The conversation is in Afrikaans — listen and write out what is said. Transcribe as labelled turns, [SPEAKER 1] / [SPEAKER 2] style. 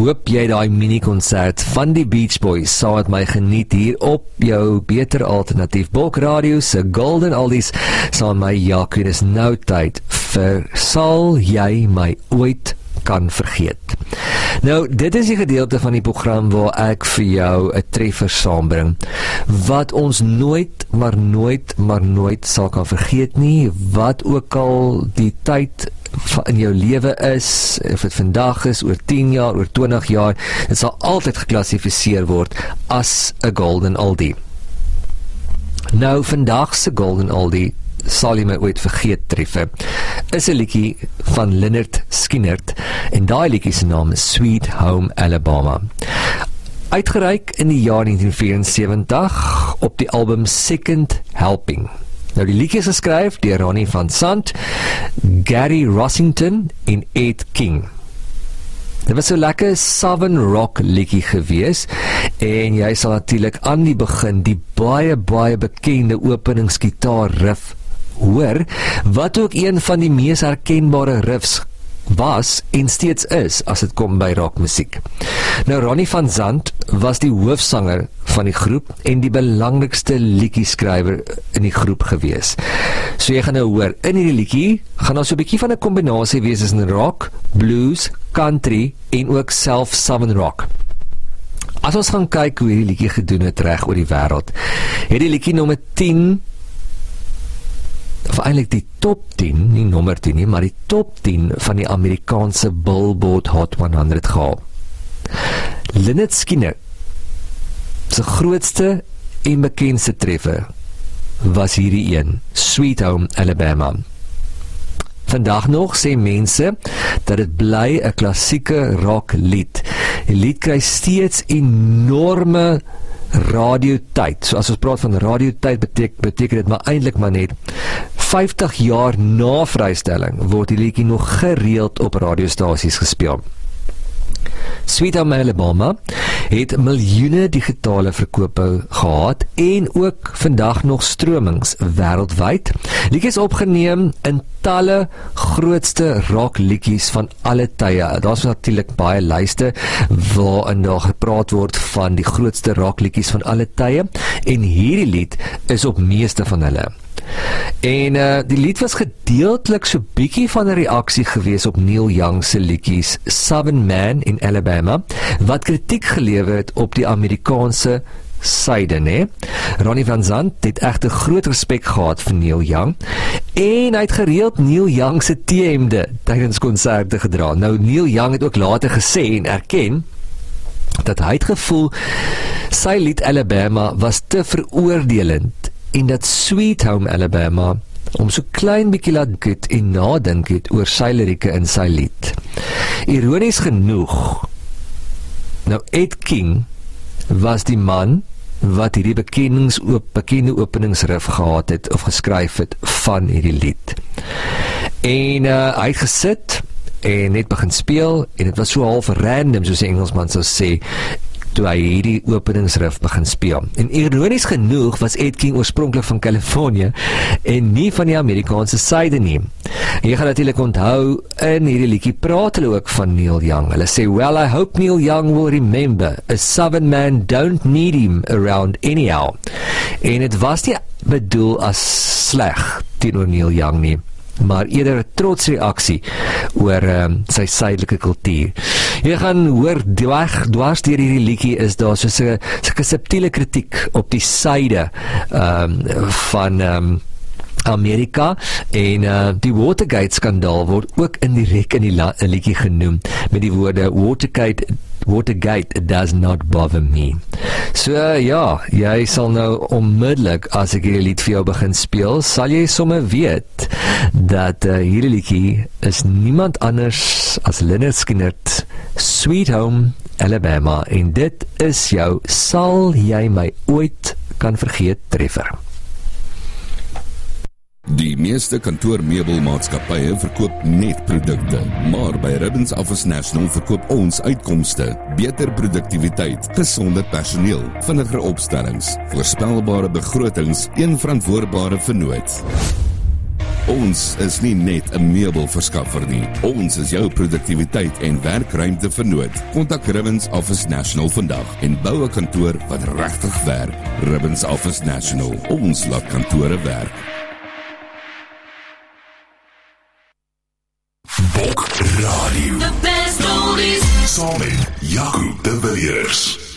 [SPEAKER 1] hoop jy daai mini-konsert van die Beach Boys saam met my geniet hier op jou beter alternatief Bulk Radio se Golden Oldies saam met my Jaco. Dis nou tyd vir Sal jy my ooit kan vergeet. Nou, dit is die gedeelte van die program waar ek vir jou 'n treffer saambring, wat ons nooit sal kan vergeet nie, wat ook al die tyd in jou lewe is, of dit vandag is, oor 10 jaar, oor 20 jaar, dit sal altyd geklassifiseer word as 'n golden oldie. Nou, vandag se golden oldie, sal jy my ooit vergeet treffer, is 'n liedjie van Lynyrd Skynyrd, en daai liedjie se naam is Sweet Home Alabama. Uitgereik in die jaar 1974 op die album Second Helping. Nou, die liedjie is geskryf deur Ronnie Van Zant, Gary Rossington en Ed King. Dit was so lekker Southern rock liedjie gewees, en jy sal natuurlik aan die begin die baie bekende openingsgitaar riff hoor, wat ook een van die mees herkenbare riffs was en steeds is as dit kom by rockmusiek. Nou, Ronnie Van Zant was die hoofsanger van die groep en die belangrikste liedjieskrywer in die groep gewees. So jy gaan nou hoor, in hierdie liedjie gaan daar so 'n bietjie van 'n kombinasie wees tussen rock, blues, country en ook self Southern rock. As ons gaan kyk hoe hierdie liedjie gedoen het reg oor die wêreld, het die liedjie nommer 10, of eintlik die top 10, nie nommer 10 nie, maar die top 10 van die Amerikaanse Billboard Hot 100 gehaal. Lynyrd Skynyrd se grootste en bekendste treffer was hierdie een, Sweet Home Alabama. Vandag nog sê mense dat dit bly 'n klassieke rock lied. Die lied kry steeds enorme radiotyd. So as ons praat van radiotyd, beteken dit maar eintlik maar net 50 jaar na vrystelling word die liedjie nog gereeld op radiostasies gespeel. Sweet Home Alabama het miljoene digitale verkope gehad en ook vandag nog stromings wêreldwyd. Liedjie is opgeneem in talle grootste rockliedjies van alle tye. Daar's natuurlik baie lyste waarin daar gepraat word van die grootste rockliedjies van alle tye, en hierdie lied is op meeste van hulle. En die lied was gedeeltelik so bietjie van 'n reaksie gewees op Neil Young se liedjies Southern Man in Alabama, wat kritiek gelewer het op die Amerikaanse syde, né? Ronnie Van Zant het egter groot respek gehad vir Neil Young, en hy het gereeld Neil Young se T-hemde tydens konserte gedra. Nou, Neil Young het ook later gesê en erken dat hy het gevoel sy lied Alabama was te veroordelend, en dat Sweet Home Alabama om so klein bietjie laat dink het en nadink het oor sy lirieke in sy lied. Ironies genoeg, nou Ed King was die man wat hierdie bekende openingsriff gehad het of geskryf het van hierdie lied. En hy het gesit en net begin speel, en dit was so half random, soos die Engelsman sou sê, toe hy hierdie openingsriff begin speel. En ironies genoeg was Ed King oorspronklik van Californië en nie van die Amerikaanse syde nie. En jy gaan natuurlik onthou, in hierdie liedjie praat hulle ook van Neil Young. Hulle sê, well, I hope Neil Young will remember, a Southern man don't need him around anyhow. En dit was nie bedoel as sleg teenoor Neil Young nie, maar eerder 'n trots reaksie oor sy suidelike kultuur. Jy gaan hoor, dwars deur hierdie liedjie is daar so 'n subtiele kritiek op die syde van Amerika, en die Watergate-skandaal word ook indirek in die liedjie genoem, met die woorde Watergate does not bother me. So ja, jy sal nou onmiddellik, as ek hierdie lied vir jou begin speel, sal jy sommer weet dat hierdie liedjie is niemand anders as Lynyrd Skynyrd, Sweet Home Alabama, en dit is jou Sal jy my ooit kan vergeet treffer.
[SPEAKER 2] Die meeste kantoormeubelmaatskappye verkoop net produkte, maar by Ribbons Office National verkoop ons uitkomste, beter produktiwiteit, gesonde personeel, vinniger opstellings, voorspelbare begrotings, een verantwoordbare vernoot. Ons is nie net 'n meubelverskaffer nie. Ons is jou produktiwiteit en werkruimte vernoot. Kontak Ribbons Office National vandag en bou 'n kantoor wat regtig werk. Ribbons Office National. Ons laat kantore werk.
[SPEAKER 3] Bok Radio. The best oldies. Saam met Jaco de Villiers.